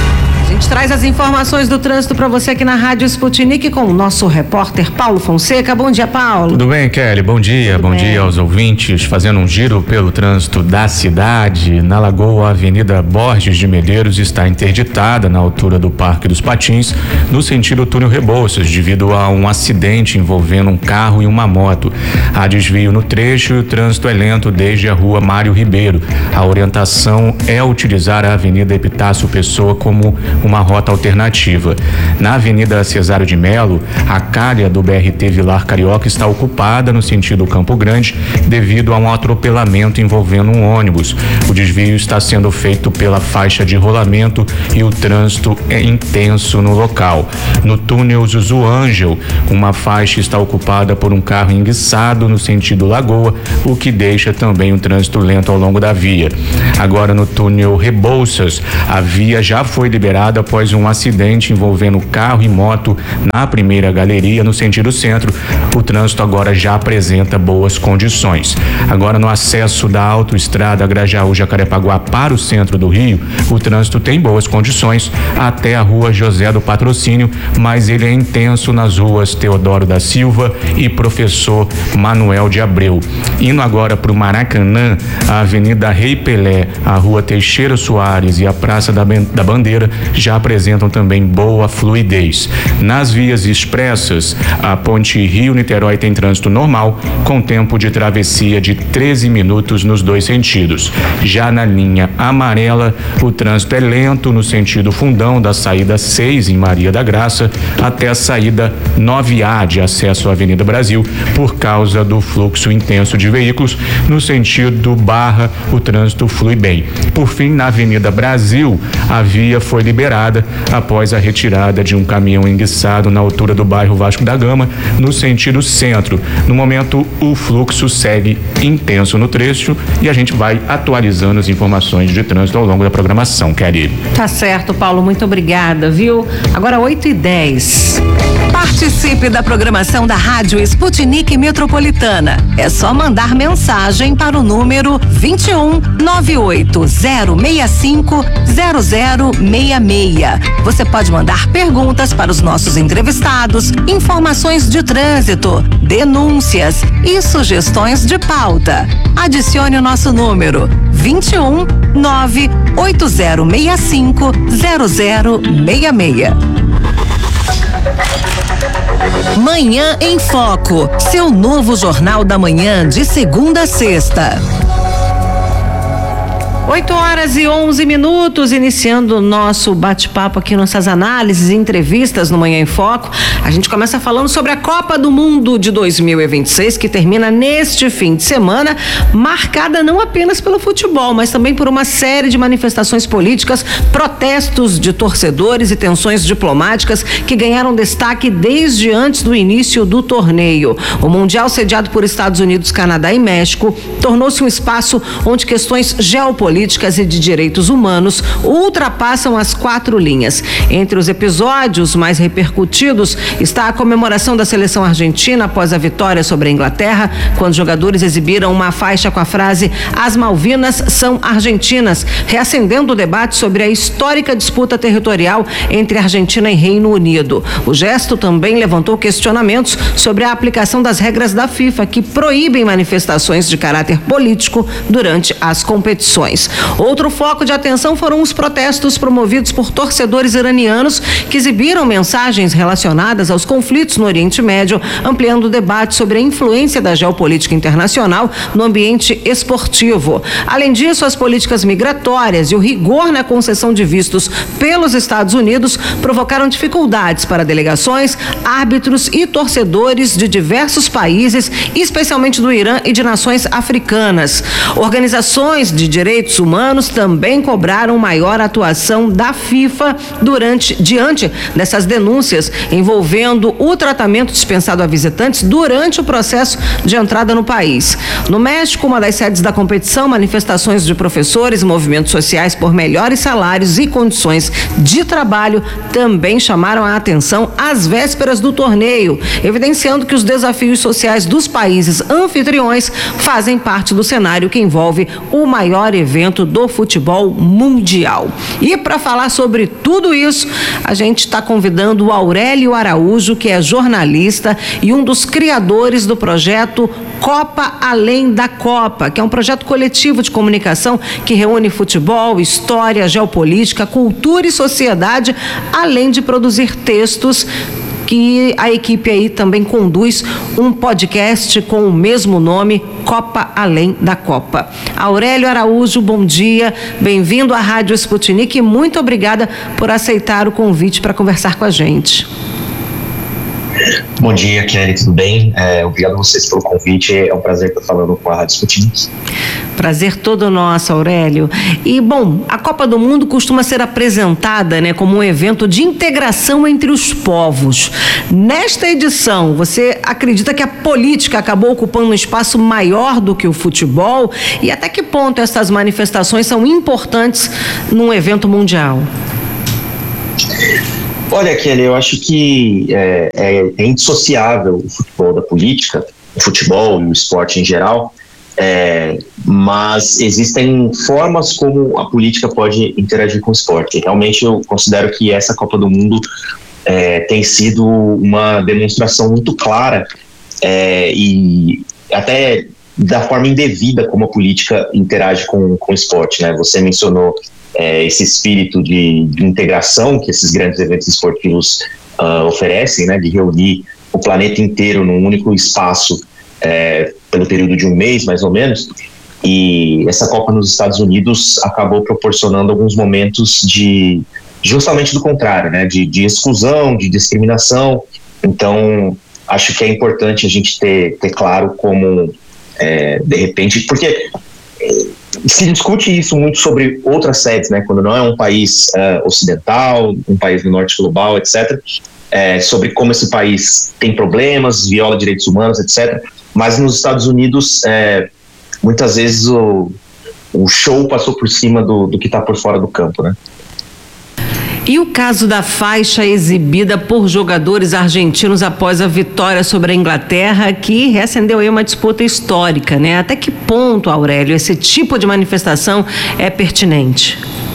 A gente traz as informações do trânsito para você aqui na Rádio Sputnik com o nosso repórter Paulo Fonseca. Bom dia, Paulo. Tudo bem, Kelly? Bom dia. Bom dia aos ouvintes. Fazendo um giro pelo trânsito da cidade. Na Lagoa, a Avenida Borges de Medeiros está interditada na altura do Parque dos Patins, no sentido túnel Rebouças, devido a um acidente envolvendo um carro e uma moto. Há desvio no trecho e o trânsito é lento desde a rua Mário Ribeiro. A orientação é utilizar a Avenida Epitácio Pessoa como uma rota alternativa. Na Avenida Cesário de Melo, a calha do BRT Vilar Carioca está ocupada no sentido Campo Grande devido a um atropelamento envolvendo um ônibus. O desvio está sendo feito pela faixa de rolamento e o trânsito é intenso no local. No túnel Zuzu Ângel, uma faixa está ocupada por um carro enguiçado no sentido Lagoa, o que deixa também um trânsito lento ao longo da via. Agora no túnel Rebouças, a via já foi liberada após um acidente envolvendo carro e moto na primeira galeria no sentido centro. O trânsito agora já apresenta boas condições. Agora no acesso da autoestrada Grajaú-Jacarepaguá para o centro do Rio, o trânsito tem boas condições até a rua José do Patrocínio, mas ele é intenso nas ruas Teodoro da Silva e Professor Manuel de Abreu. Indo agora para o Maracanã, a Avenida Rei Pelé, a rua Teixeira Soares e a Praça da Bandeira já apresentam também boa fluidez. Nas vias expressas, a ponte Rio-Niterói tem trânsito normal, com tempo de travessia de 13 minutos nos dois sentidos. Já na linha amarela, o trânsito é lento no sentido Fundão, da saída 6 em Maria da Graça até a saída 9A de acesso à Avenida Brasil, por causa do fluxo intenso de veículos. No sentido Barra, o trânsito flui bem. Por fim, na Avenida Brasil, a via foi liberada após a retirada de um caminhão enguiçado na altura do bairro Vasco da Gama, no sentido centro. No momento, o fluxo segue intenso no trecho e a gente vai atualizando as informações de trânsito ao longo da programação, Kelly. Tá certo, Paulo, muito obrigada, viu? Agora 8:10. Participe da programação da Rádio Sputnik Metropolitana. É só mandar mensagem para o número 21 98065 0066. Você pode mandar perguntas para os nossos entrevistados, informações de trânsito, denúncias e sugestões de pauta. Adicione o nosso número 21 98065 0066. Manhã em Foco, seu novo jornal da manhã de segunda a sexta. 8h11, iniciando o nosso bate-papo aqui, nossas análises e entrevistas no Manhã em Foco. A gente começa falando sobre a Copa do Mundo de 2026, que termina neste fim de semana, marcada não apenas pelo futebol, mas também por uma série de manifestações políticas, protestos de torcedores e tensões diplomáticas que ganharam destaque desde antes do início do torneio. O Mundial, sediado por Estados Unidos, Canadá e México, tornou-se um espaço onde questões geopolíticas e de direitos humanos ultrapassam as 4 linhas. Entre os episódios mais repercutidos está a comemoração da seleção argentina após a vitória sobre a Inglaterra, quando jogadores exibiram uma faixa com a frase "As Malvinas são argentinas", reacendendo o debate sobre a histórica disputa territorial entre Argentina e Reino Unido. O gesto também levantou questionamentos sobre a aplicação das regras da FIFA, que proíbem manifestações de caráter político durante as competições. Outro foco de atenção foram os protestos promovidos por torcedores iranianos que exibiram mensagens relacionadas aos conflitos no Oriente Médio, ampliando o debate sobre a influência da geopolítica internacional no ambiente esportivo. Além disso, as políticas migratórias e o rigor na concessão de vistos pelos Estados Unidos provocaram dificuldades para delegações, árbitros e torcedores de diversos países, especialmente do Irã e de nações africanas. Organizações de direitos humanos também cobraram maior atuação da FIFA diante dessas denúncias envolvendo o tratamento dispensado a visitantes durante o processo de entrada no país. No México, uma das sedes da competição, manifestações de professores e movimentos sociais por melhores salários e condições de trabalho também chamaram a atenção às vésperas do torneio, evidenciando que os desafios sociais dos países anfitriões fazem parte do cenário que envolve o maior evento do futebol mundial. E para falar sobre tudo isso, a gente está convidando o Aurélio Araújo, que é jornalista e um dos criadores do projeto Copa Além da Copa, que é um projeto coletivo de comunicação que reúne futebol, história, geopolítica, cultura e sociedade, além de produzir textos, que a equipe aí também conduz um podcast com o mesmo nome, Copa Além da Copa. Aurélio Araújo, bom dia, bem-vindo à Rádio Sputnik e muito obrigada por aceitar o convite para conversar com a gente. Bom dia, Kelly, tudo bem? Obrigado a vocês pelo convite, é um prazer estar falando com a Rádio Sputnik. Prazer todo nosso, Aurélio. E, bom, a Copa do Mundo costuma ser apresentada, como um evento de integração entre os povos. Nesta edição, você acredita que a política acabou ocupando um espaço maior do que o futebol? E até que ponto essas manifestações são importantes num evento mundial? Olha, Kelly, eu acho que é indissociável o futebol da política, o futebol e o esporte em geral, mas existem formas como a política pode interagir com o esporte. Realmente eu considero que essa Copa do Mundo tem sido uma demonstração muito clara e até da forma indevida como a política interage com o esporte, né? Você mencionou esse espírito de integração que esses grandes eventos esportivos oferecem, né, de reunir o planeta inteiro num único espaço pelo período de um mês, mais ou menos. E essa Copa nos Estados Unidos acabou proporcionando alguns momentos de justamente do contrário, né, de exclusão, de discriminação. Então, acho que é importante a gente ter claro como, de repente, porque se discute isso muito sobre outras sedes, né, quando não é um país ocidental, um país do norte global, etc., sobre como esse país tem problemas, viola direitos humanos, etc., mas nos Estados Unidos, muitas vezes o show passou por cima do que está por fora do campo, né? E o caso da faixa exibida por jogadores argentinos após a vitória sobre a Inglaterra, que reacendeu aí uma disputa histórica, né? Até que ponto, Aurélio, esse tipo de manifestação é pertinente?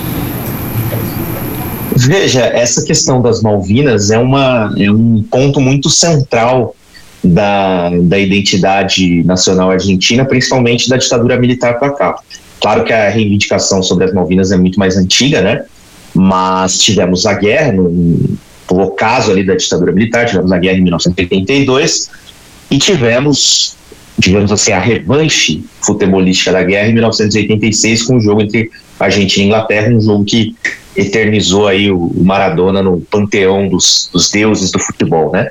Veja, essa questão das Malvinas é um ponto muito central da identidade nacional argentina, principalmente da ditadura militar para cá. Claro que a reivindicação sobre as Malvinas é muito mais antiga, né? Mas tivemos a guerra, no ocaso ali da ditadura militar, tivemos a guerra em 1982 e tivemos, digamos assim, a revanche futebolística da guerra em 1986 com o jogo entre Argentina e Inglaterra, um jogo que eternizou aí o Maradona no panteão dos deuses do futebol, né?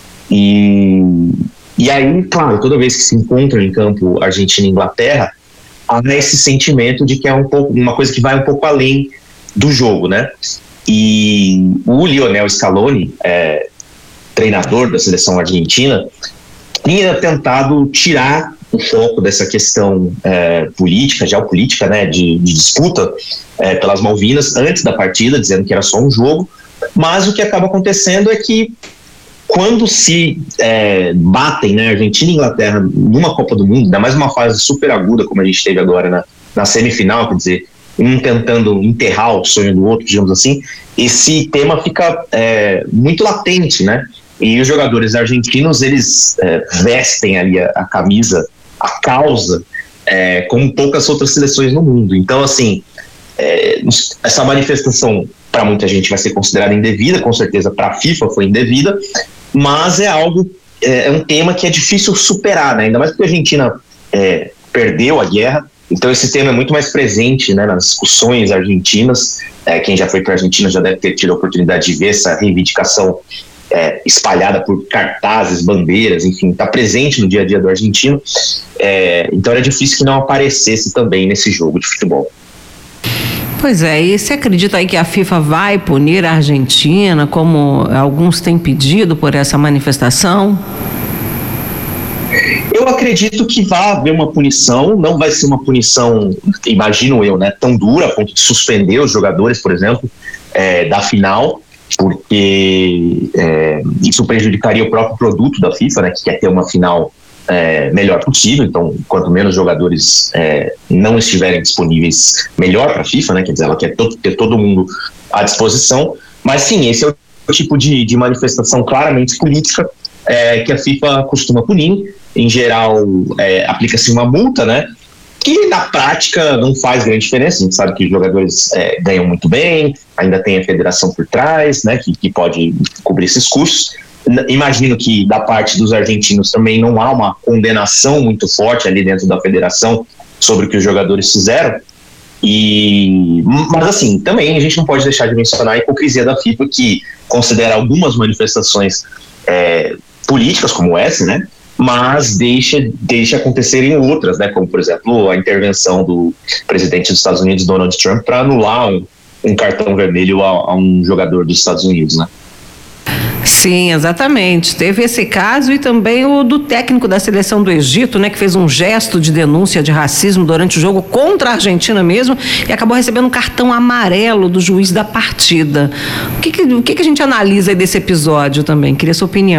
E aí, claro, toda vez que se encontram em campo Argentina e Inglaterra, há esse sentimento de que é uma coisa que vai um pouco além do jogo, né? E o Lionel Scaloni, treinador da seleção argentina, tinha tentado tirar o foco dessa questão política, geopolítica, né, de disputa pelas Malvinas antes da partida, dizendo que era só um jogo, mas o que acaba acontecendo é que quando se batem, né, Argentina e Inglaterra numa Copa do Mundo, ainda mais uma fase super aguda como a gente teve agora na semifinal, quer dizer, um tentando enterrar o sonho do outro, digamos assim, esse tema fica muito latente, né? E os jogadores argentinos, eles vestem ali a camisa, a causa como poucas outras seleções no mundo. Então, assim, essa manifestação para muita gente vai ser considerada indevida, com certeza para a FIFA foi indevida, mas é um tema que é difícil superar, né? Ainda mais porque a Argentina perdeu a guerra, então esse tema é muito mais presente, né, nas discussões argentinas. Quem já foi para a Argentina já deve ter tido a oportunidade de ver essa reivindicação espalhada por cartazes, bandeiras, enfim, está presente no dia a dia do argentino. Então era difícil que não aparecesse também nesse jogo de futebol. Pois é, e você acredita aí que a FIFA vai punir a Argentina, como alguns têm pedido por essa manifestação? Eu acredito que vai haver uma punição, não vai ser uma punição, imagino eu, né, tão dura a ponto de suspender os jogadores, por exemplo, da final, porque isso prejudicaria o próprio produto da FIFA, né, que quer ter uma final melhor possível. Então, quanto menos jogadores não estiverem disponíveis, melhor para a FIFA, né? Quer dizer, ela quer ter todo mundo à disposição. Mas sim, esse é o tipo de manifestação claramente política que a FIFA costuma punir. Em geral, aplica-se uma multa, né? Que na prática não faz grande diferença. A gente sabe que os jogadores ganham muito bem, ainda tem a federação por trás, né? Que pode cobrir esses custos. Imagino que da parte dos argentinos também não há uma condenação muito forte ali dentro da federação sobre o que os jogadores fizeram. Mas assim, também a gente não pode deixar de mencionar a hipocrisia da FIFA, que considera algumas manifestações políticas como essa, né? Mas deixa acontecerem outras, né? Como, por exemplo, a intervenção do presidente dos Estados Unidos, Donald Trump, para anular um cartão vermelho a um jogador dos Estados Unidos, né? Sim, exatamente. Teve esse caso e também o do técnico da seleção do Egito, né, que fez um gesto de denúncia de racismo durante o jogo contra a Argentina mesmo e acabou recebendo um cartão amarelo do juiz da partida. O que a gente analisa aí desse episódio também? Queria sua opinião.